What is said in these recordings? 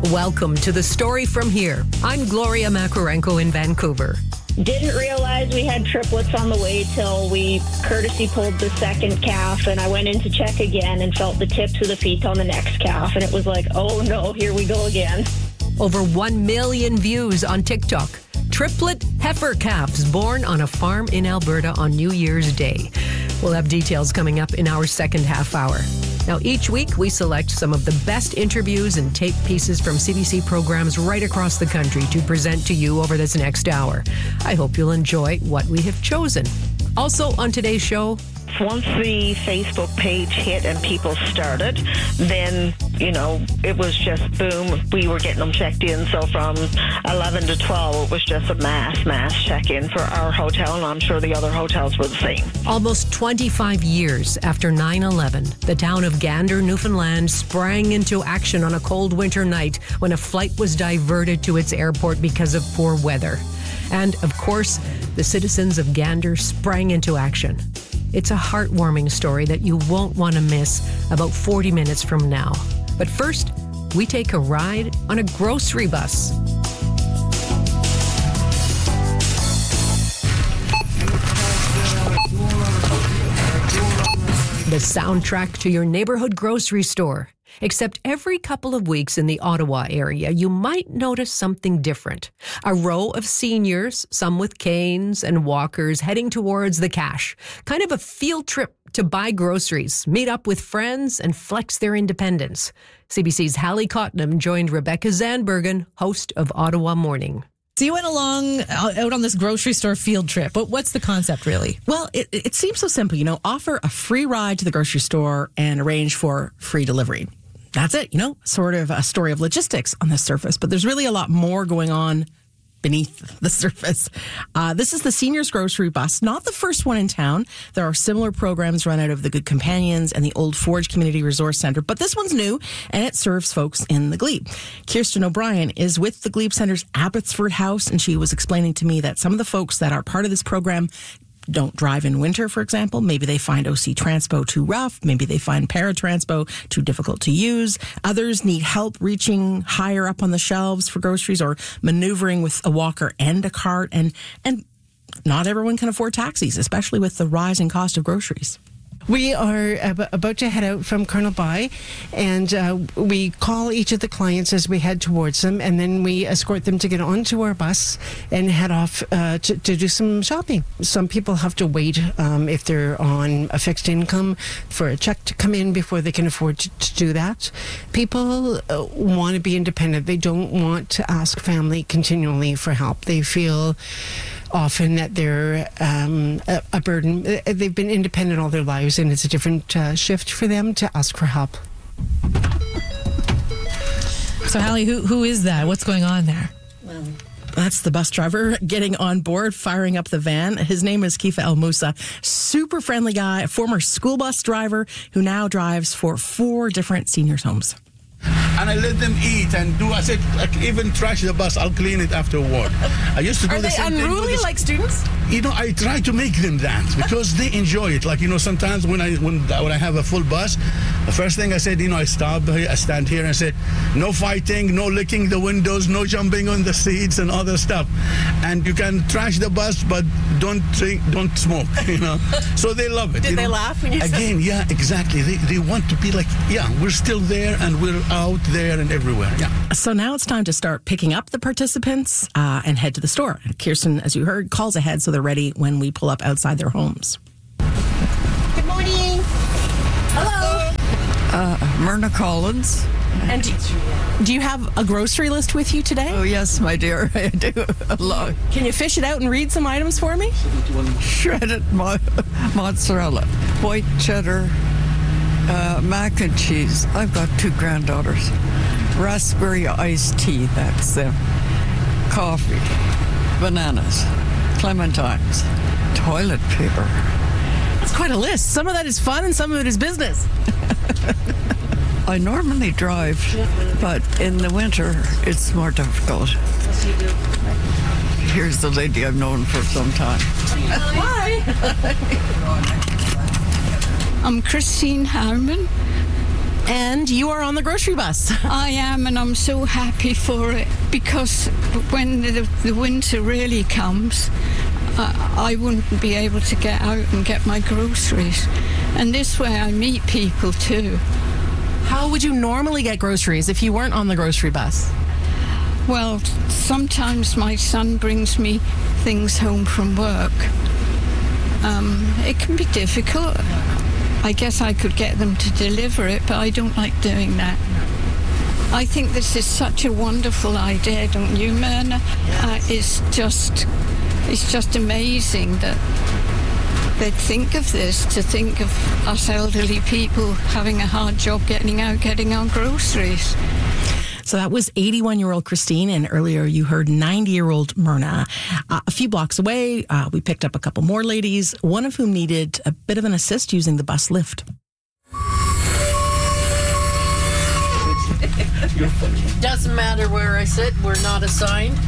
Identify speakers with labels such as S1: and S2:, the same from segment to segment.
S1: Welcome to The Story From Here. I'm Gloria Makarenko in Vancouver.
S2: Didn't realize we had triplets on the way till we courtesy pulled the second calf, and I went in to check again and felt the tips of the feet on the next calf, and it was like, oh no, here we go again.
S1: Over 1 million views on TikTok. Triplet heifer calves born on a farm in Alberta on New Year's Day. We'll have details coming up in our second half hour. Now, each week we select some of the best interviews and tape pieces from CBC programs right across the country to present to you over this next hour. I hope you'll enjoy what we have chosen. Also on today's show,
S2: Once the Facebook page hit and people started, then, it was just boom. We were getting them checked in. So from 11 to 12, it was just a mass check-in for our hotel, and I'm sure the other hotels were the same.
S1: Almost 25 years after 9/11, the town of Gander, Newfoundland sprang into action on a cold winter night when a flight was diverted to its airport because of poor weather. And, of course, the citizens of Gander sprang into action. It's a heartwarming story that you won't want to miss about 40 minutes from now. But first, we take a ride on a grocery bus. The soundtrack to your neighborhood grocery store. Except every couple of weeks in the Ottawa area, you might notice something different. A row of seniors, some with canes and walkers, heading towards the cash. Kind of a field trip to buy groceries, meet up with friends, and flex their independence. CBC's Hallie Cotnam joined Rebecca Zandbergen, host of Ottawa Morning.
S3: So you went along out on this grocery store field trip. But what's the concept, really?
S4: Well, it seems so simple. Offer a free ride to the grocery store and arrange for free delivery. That's it, sort of a story of logistics on the surface. But there's really a lot more going on beneath the surface. This is the Seniors Grocery Bus, not the first one in town. There are similar programs run out of the Good Companions and the Old Forge Community Resource Centre, but this one's new, and it serves folks in the Glebe. Kirsten O'Brien is with the Glebe Centre's Abbotsford House, and she was explaining to me that some of the folks that are part of this program don't drive in winter, for example. Maybe they find OC Transpo too rough. Maybe they find Paratranspo too difficult to use. Others need help reaching higher up on the shelves for groceries or maneuvering with a walker and a cart. And not everyone can afford taxis, especially with the rising cost of groceries.
S5: We are about to head out from Colonel By, and we call each of the clients as we head towards them, and then we escort them to get onto our bus and head off to do some shopping. Some people have to wait if they're on a fixed income for a check to come in before they can afford to do that. People want to be independent. They don't want to ask family continually for help. They feel often that they're a burden. They've been independent all their lives, and it's a different shift for them to ask for help.
S3: So, Hallie, who is that? What's going on there?
S4: Well, that's the bus driver getting on board, firing up the van. His name is Kifa El Moussa. Super friendly guy, a former school bus driver who now drives for 4 different seniors' homes.
S6: And I let them eat and do. I said, even trash the bus, I'll clean it afterward. I used to do the same thing. Are they
S3: unruly like students?
S6: I try to make them that because they enjoy it. Sometimes when I have a full bus, the first thing I said, I stop, I stand here and I said, no fighting, no licking the windows, no jumping on the seats and other stuff. And you can trash the bus, but don't drink, don't smoke, So they love it.
S3: Did they laugh when you said
S6: Again, yeah, exactly. They want to be like, we're still there and we're out there and everywhere. Yeah.
S4: So now it's time to start picking up the participants and head to the store. Kirsten, as you heard, calls ahead so they're ready when we pull up outside their homes.
S7: Good morning. Hello.
S8: Myrna Collins.
S4: And do you have a grocery list with you today?
S8: Oh, yes, my dear. I do a lot.
S4: Can you fish it out and read some items for me?
S8: Shredded mozzarella, white cheddar, mac and cheese. I've got 2 granddaughters. Raspberry iced tea, that's them. Coffee, bananas, clementines, toilet paper.
S4: That's quite a list. Some of that is fun and some of it is business.
S8: I normally drive, but in the winter, it's more difficult. Here's the lady I've known for some time.
S4: Hi.
S7: I'm Christine Harman.
S4: And you are on the grocery bus.
S9: I am, and I'm so happy for it, because when the winter really comes, I wouldn't be able to get out and get my groceries. And this way I meet people too.
S4: How would you normally get groceries if you weren't on the grocery bus?
S9: Well, sometimes my son brings me things home from work. It can be difficult. I guess I could get them to deliver it, but I don't like doing that. I think this is such a wonderful idea, don't you, Myrna? It's just amazing that they'd think of this, to think of us elderly people having a hard job getting out, getting our groceries.
S4: So that was 81-year-old Christine, and earlier you heard 90-year-old Myrna. A few blocks away, we picked up a couple more ladies, one of whom needed a bit of an assist using the bus lift.
S10: Doesn't matter where I sit, we're not assigned.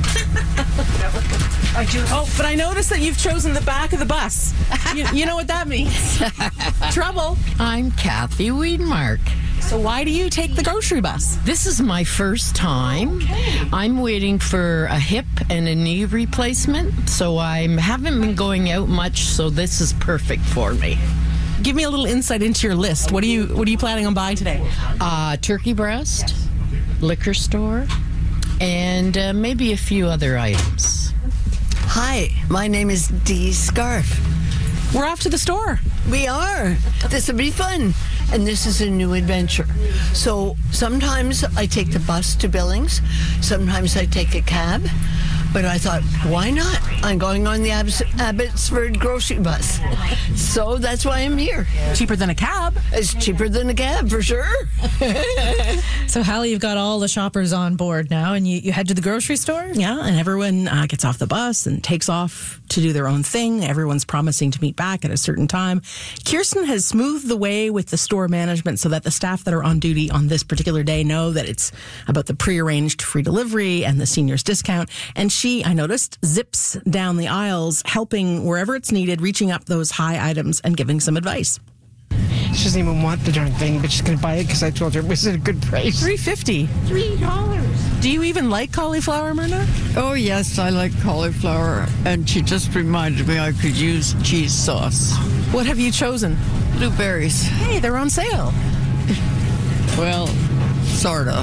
S4: I do. Oh, but I noticed that you've chosen the back of the bus. You know what that means? Trouble.
S10: I'm Kathy Wiedmark.
S4: So why do you take the grocery bus?
S10: This is my first time. Okay. I'm waiting for a hip and a knee replacement, so I haven't been going out much, so this is perfect for me.
S4: Give me a little insight into your list. What are you planning on buying today?
S10: Turkey breast, liquor store, and maybe a few other items.
S11: Hi, my name is Dee Scarf.
S4: We're off to the store.
S11: We are. This will be fun. And this is a new adventure. So sometimes I take the bus to Billings. Sometimes I take a cab. But I thought, why not? I'm going on the Abbotsford grocery bus. So that's why I'm here.
S4: Cheaper than a cab.
S11: It's cheaper than a cab, for sure.
S3: So, Hallie, you've got all the shoppers on board now, and you head to the grocery store?
S4: Yeah, and everyone gets off the bus and takes off to do their own thing. Everyone's promising to meet back at a certain time. Kirsten has smoothed the way with the store management so that the staff that are on duty on this particular day know that it's about the prearranged free delivery and the seniors discount. And she, I noticed, zips down the aisles, helping wherever it's needed, reaching up those high items and giving some advice.
S5: She doesn't even want the darn thing, but she's going to buy it because I told her it was at a good price.
S4: $3.50.
S5: $3.
S4: Do you even like cauliflower, Myrna?
S8: Oh, yes, I like cauliflower. And she just reminded me I could use cheese sauce.
S4: What have you chosen?
S8: Blueberries.
S4: Hey, they're on sale.
S8: Well, sorta.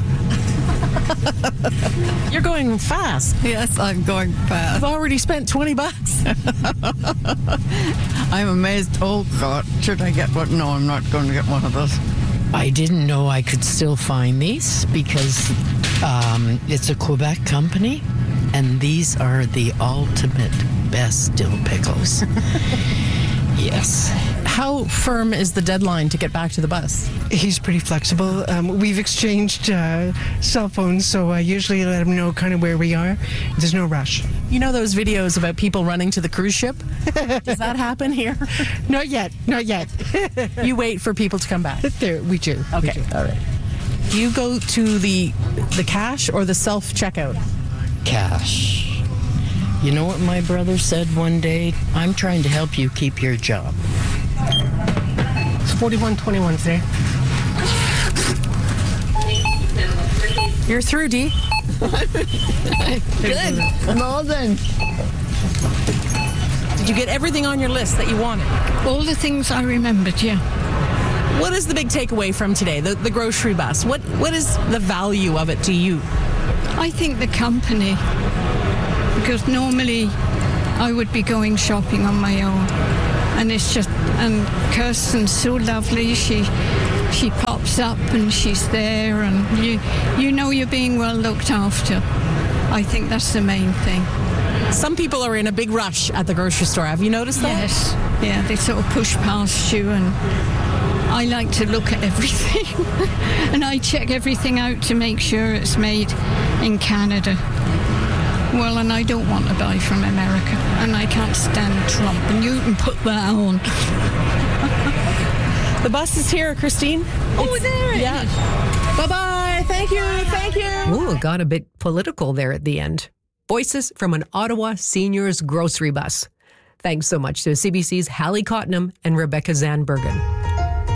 S4: You're going fast.
S8: Yes, I'm going fast.
S4: I've already spent $20.
S8: I'm amazed. Oh, God, should I get one? No, I'm not going to get one of those.
S10: I didn't know I could still find these because it's a Quebec company, and these are the ultimate best dill pickles. Yes.
S4: How firm is the deadline to get back to the bus?
S5: He's pretty flexible. We've exchanged cell phones, so I usually let him know kind of where we are. There's no rush.
S4: You know those videos about people running to the cruise ship? Does that happen here?
S5: Not yet. Not yet.
S4: You wait for people to come back?
S5: There, we do.
S4: Okay.
S5: We do.
S4: All right. Do you go to the cash or the self-checkout?
S10: Cash. You know what my brother said one day? I'm trying to help you keep your job.
S5: It's 41.21 today.
S4: You're through, Dee.
S11: Good. I'm all done.
S4: Did you get everything on your list that you wanted?
S9: All the things I remembered, yeah.
S4: What is the big takeaway from today, the grocery bus? What is the value of it to you?
S9: I think the company, because normally I would be going shopping on my own. And it's just, and Kirsten's so lovely. She pops up and she's there, and you know you're being well looked after. I think that's the main thing.
S4: Some people are in a big rush at the grocery store. Have you noticed that?
S9: Yes. Yeah, they sort of push past you, and I like to look at everything. And I check everything out to make sure it's made in Canada. Well, and I don't want to buy from America, and I can't stand Trump, and you can put that on.
S4: The bus is here, Christine.
S9: Oh, there it
S4: is. Bye-bye. Thank you. Thank you.
S1: Ooh, it got a bit political there at the end. Voices from an Ottawa seniors grocery bus. Thanks so much to CBC's Hallie Cottenham and Rebecca Zandbergen.